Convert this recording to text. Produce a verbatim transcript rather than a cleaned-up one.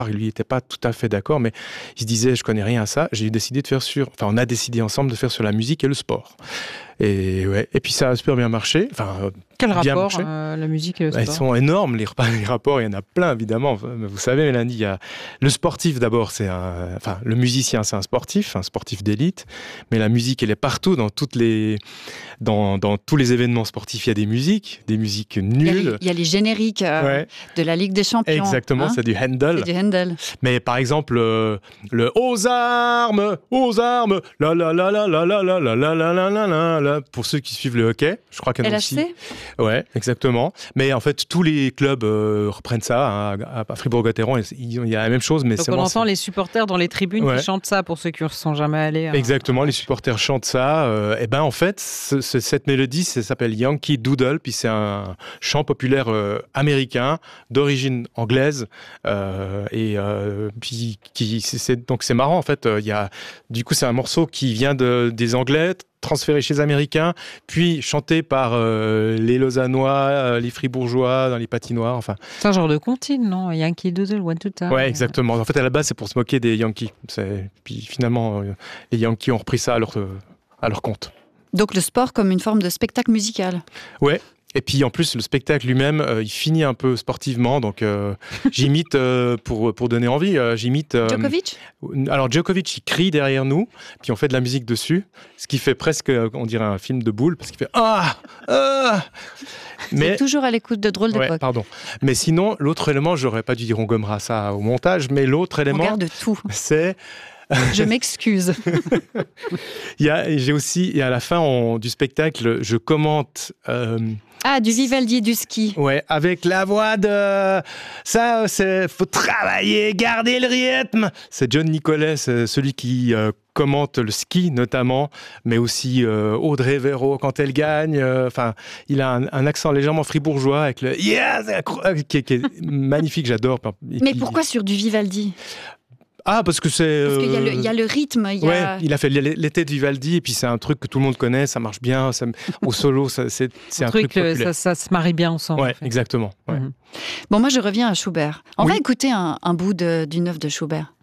lui n'était pas tout à fait d'accord, mais il se disait je connais rien à ça. J'ai décidé de faire sur, enfin on a décidé ensemble de faire sur la musique et le sport. Et ouais, et puis ça a super bien marché. Enfin, quel bien rapport marché. euh, la musique et le sport? Ils sont énormes les, les rapports. Il y en a plein évidemment. Vous savez, Mélanie, il y a le sportif d'abord, c'est un, enfin le musicien, c'est un sportif, un sportif d'élite. Mais la musique, elle est partout dans toutes les, dans, dans tous les événements sportifs. Il y a des musiques, des musiques nulles. Il y a les, il y a les génériques euh, ouais. de la Ligue des Champions. Exactement, hein c'est du Handel. C'est du Handel. Mais par exemple, euh, le aux armes, aux armes, la la la la la la la la la la la la la. Pour ceux qui suivent le hockey, je crois qu'il y en a aussi. L H C ? Ouais, exactement. Mais en fait, tous les clubs euh, reprennent ça. Hein, à Fribourg-Gotteron, il y a la même chose, mais donc c'est on moins... entend les supporters dans les tribunes ouais. qui chantent ça pour ceux qui ne sont jamais allés. Hein. Exactement, les supporters chantent ça. Euh, et ben en fait, ce, ce, cette mélodie, ça s'appelle Yankee Doodle, puis c'est un chant populaire euh, américain d'origine anglaise. Euh, et euh, puis qui, c'est, c'est, donc c'est marrant en fait. Il y a, du coup, c'est un morceau qui vient de, des Anglais, transféré chez les Américains, puis chanté par euh, les Lausannois, euh, les Fribourgeois, dans les patinoires, enfin... C'est un genre de comptine, non? Yankee Doodle, One Two Time. Ouais, exactement. En fait, à la base, c'est pour se moquer des Yankees. C'est... Puis finalement, euh, les Yankees ont repris ça à leur, euh, à leur compte. Donc le sport comme une forme de spectacle musical. Ouais. Et puis en plus, le spectacle lui-même, euh, il finit un peu sportivement. Donc euh, j'imite, euh, pour, pour donner envie, euh, j'imite... Euh, Djokovic ? Alors Djokovic, il crie derrière nous, puis on fait de la musique dessus, ce qui fait presque, on dirait un film de boule, parce qu'il fait « Ah Ah !» Mais... C'est toujours à l'écoute de drôles d'époque. Ouais, pardon. Mais sinon, l'autre élément, j'aurais pas dû dire on gommera ça au montage, mais l'autre élément... On garde tout. C'est... Je m'excuse. il y a, j'ai aussi, et à la fin on, du spectacle, je commente... Euh, Ah, du Vivaldi et du ski. Ouais, avec la voix de... Ça, c'est... Faut travailler, garder le rythme. C'est John Nicolet, c'est celui qui euh, commente le ski, notamment, mais aussi euh, Audrey Véro, quand elle gagne. Enfin, euh, il a un, un accent légèrement fribourgeois, avec le... Yeah, qui, qui est magnifique, j'adore. Et mais puis... pourquoi sur du Vivaldi ? Ah, parce que c'est... Parce qu'il y a le, il y a le rythme. Il, y a... Ouais, il a fait l'été de Vivaldi, et puis c'est un truc que tout le monde connaît, ça marche bien, ça, au solo, ça, c'est, c'est un, un truc, truc populaire. Ça, ça se marie bien ensemble. Ouais, en fait. Exactement. Ouais. Mm-hmm. Bon, moi je reviens à Schubert. On oui. va écouter un, un bout de, d'une œuvre de Schubert.